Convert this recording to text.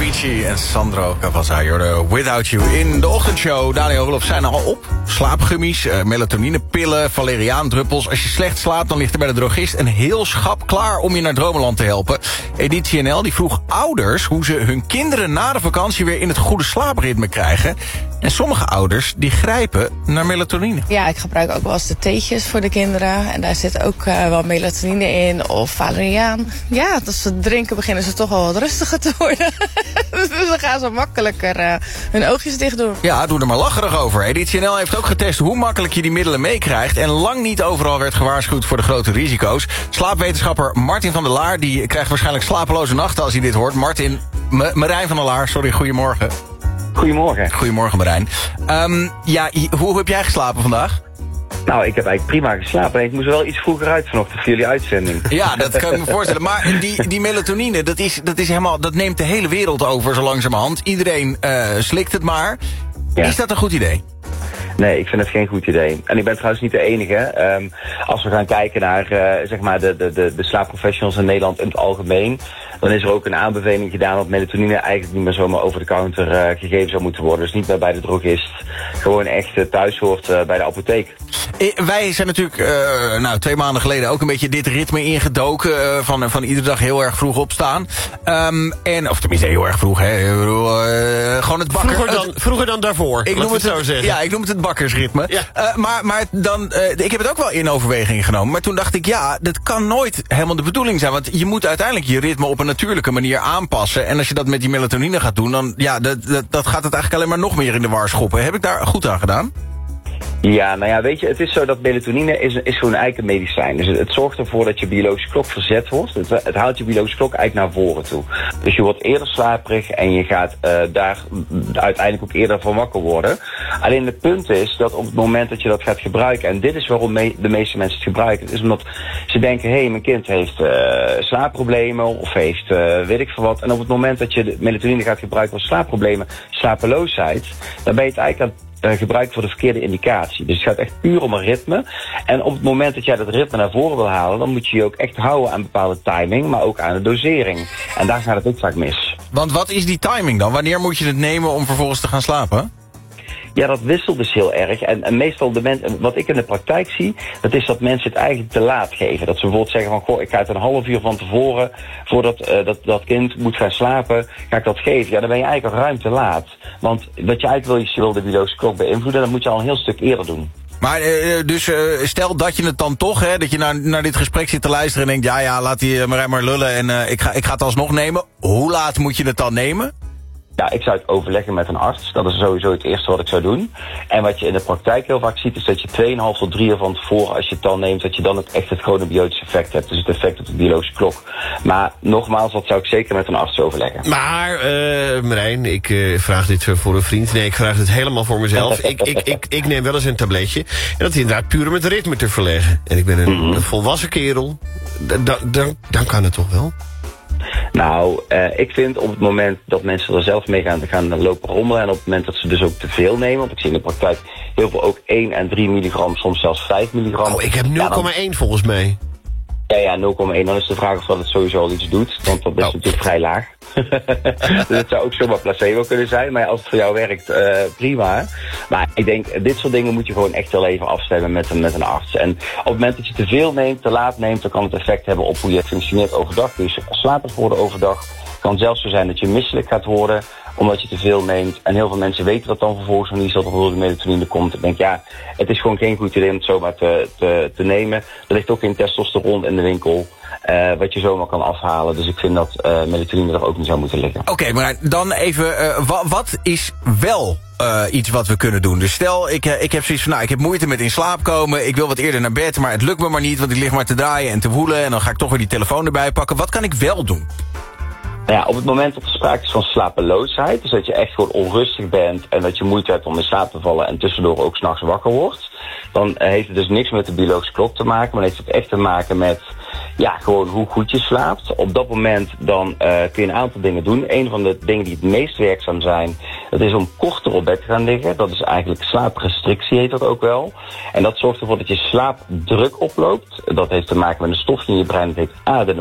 Avicii en Sandro Cavazza, Without You. In de ochtendshow, Daniel Roloff, zijn al op. Slaapgummies, melatoninepillen, valeriaandruppels. Als je slecht slaapt, dan ligt er bij de drogist een heel schap klaar om je naar Dromenland te helpen. Editie NL die vroeg ouders hoe ze hun kinderen na de vakantie weer in het goede slaapritme krijgen. En sommige ouders die grijpen naar melatonine. Ja, ik gebruik ook wel eens de theetjes voor de kinderen. En daar zit ook wel melatonine in of valeriaan. Ja, als ze drinken beginnen ze toch wel wat rustiger te worden. Dus dan gaan ze makkelijker hun oogjes dicht doen. Ja, doe er maar lacherig over. Editie NL heeft ook getest hoe makkelijk je die middelen meekrijgt. En lang niet overal werd gewaarschuwd voor de grote risico's. Slaapwetenschapper Martin van der Laar die krijgt waarschijnlijk slapeloze nachten als hij dit hoort. Marijn van der Laar, sorry, goedemorgen. Goedemorgen. Goedemorgen, Marijn. Hoe heb jij geslapen vandaag? Nou, ik heb eigenlijk prima geslapen. En ik moest er wel iets vroeger uit vanochtend voor jullie uitzending. Ja, dat kan ik me voorstellen. Maar die melatonine, dat neemt de hele wereld over zo langzamerhand. Iedereen slikt het maar. Ja. Is dat een goed idee? Nee, ik vind het geen goed idee. En ik ben trouwens niet de enige. Als we gaan kijken naar de slaapprofessionals in Nederland in het algemeen, dan is er ook een aanbeveling gedaan dat melatonine eigenlijk niet meer zomaar over de counter gegeven zou moeten worden. Dus niet meer bij de drogist. Gewoon echt thuis hoort bij de apotheek. Wij zijn natuurlijk 2 maanden geleden ook een beetje dit ritme ingedoken. Van iedere dag heel erg vroeg opstaan. Of tenminste heel erg vroeg, hè. Ik bedoel, gewoon het bakker. Vroeger dan daarvoor. Ik noem het het bakkersritme. Ja. Maar ik heb het ook wel in overweging genomen. Maar toen dacht ik, ja, dat kan nooit helemaal de bedoeling zijn. Want je moet uiteindelijk je ritme op een natuurlijke manier aanpassen. En als je dat met die melatonine gaat doen, dan dat gaat het eigenlijk alleen maar nog meer in de war schoppen. Heb ik daar goed aan gedaan? Ja, nou ja, weet je, het is zo dat melatonine is gewoon eigenlijk een medicijn. Dus het zorgt ervoor dat je biologische klok verzet wordt. Het haalt je biologische klok eigenlijk naar voren toe. Dus je wordt eerder slaperig en je gaat daar uiteindelijk ook eerder van wakker worden. Alleen het punt is dat op het moment dat je dat gaat gebruiken, en dit is waarom de meeste mensen het gebruiken, is omdat ze denken, hé, mijn kind heeft slaapproblemen of heeft weet ik veel wat. En op het moment dat je de melatonine gaat gebruiken voor slaapproblemen, slapeloosheid, dan ben je het eigenlijk gebruikt voor de verkeerde indicatie. Dus het gaat echt puur om een ritme. En op het moment dat jij dat ritme naar voren wil halen, dan moet je je ook echt houden aan bepaalde timing, maar ook aan de dosering. En daar gaat het ook vaak mis. Want wat is die timing dan? Wanneer moet je het nemen om vervolgens te gaan slapen? Ja, dat wisselt dus heel erg. En meestal wat ik in de praktijk zie, dat is dat mensen het eigenlijk te laat geven. Dat ze bijvoorbeeld zeggen van, goh, ik ga het een half uur van tevoren, voordat dat kind moet gaan slapen, ga ik dat geven. Ja, dan ben je eigenlijk al ruim te laat. Want wat je eigenlijk wil, is je wil de biologische klok beïnvloeden, dat moet je al een heel stuk eerder doen. Maar stel dat je het dan toch, hè, dat je naar dit gesprek zit te luisteren en denkt, ja, laat die Marijn maar lullen en ik ga het alsnog nemen. Hoe laat moet je het dan nemen? Ja, ik zou het overleggen met een arts. Dat is sowieso het eerste wat ik zou doen. En wat je in de praktijk heel vaak ziet, is dat je 2,5 tot 3 uur van tevoren, als je het dan neemt, dat je dan ook echt het chronobiotische effect hebt. Dus het effect op de biologische klok. Maar nogmaals, dat zou ik zeker met een arts overleggen. Maar, Marijn, ik vraag dit voor een vriend. Nee, ik vraag het helemaal voor mezelf. Ik neem wel eens een tabletje. En dat is inderdaad puur om het ritme te verleggen. En ik ben een volwassen kerel. Dan kan het toch wel? Nou, ik vind op het moment dat mensen er zelf mee gaan lopen rommelen, en op het moment dat ze dus ook te veel nemen, want ik zie in de praktijk heel veel ook 1 en 3 milligram, soms zelfs 5 milligram. Oh, ik heb 0,1 volgens mij. Ja, 0,1. Dan is de vraag of dat het sowieso al iets doet, want dat is natuurlijk vrij laag. Dus het zou ook zomaar placebo kunnen zijn, maar als het voor jou werkt, prima. Maar ik denk, dit soort dingen moet je gewoon echt wel even afstemmen met een arts. En op het moment dat je te veel neemt, te laat neemt, dan kan het effect hebben op hoe je functioneert overdag. Dus slaperig worden overdag. Het kan zelfs zo zijn dat je misselijk gaat worden, omdat je te veel neemt. En heel veel mensen weten dat dan vervolgens nog niet, dat er door de melatonine komt. Ik denk, ja, het is gewoon geen goed idee om het zomaar te nemen. Er ligt ook geen testosteron in de winkel, wat je zomaar kan afhalen. Dus ik vind dat melatonine er ook niet zou moeten liggen. Oké, maar dan even, wat is wel iets wat we kunnen doen? Dus stel, ik heb zoiets van, ik heb moeite met in slaap komen, ik wil wat eerder naar bed, maar het lukt me maar niet, want ik lig maar te draaien en te woelen en dan ga ik toch weer die telefoon erbij pakken. Wat kan ik wel doen? Nou ja, op het moment dat er sprake is van slapeloosheid, dus dat je echt gewoon onrustig bent en dat je moeite hebt om in slaap te vallen en tussendoor ook 's nachts wakker wordt, dan heeft het dus niks met de biologische klok te maken, maar heeft het echt te maken met, ja, gewoon hoe goed je slaapt. Op dat moment dan kun je een aantal dingen doen. Een van de dingen die het meest werkzaam zijn, dat is om korter op bed te gaan liggen. Dat is eigenlijk slaaprestrictie, heet dat ook wel. En dat zorgt ervoor dat je slaapdruk oploopt. Dat heeft te maken met een stofje in je brein, dat heet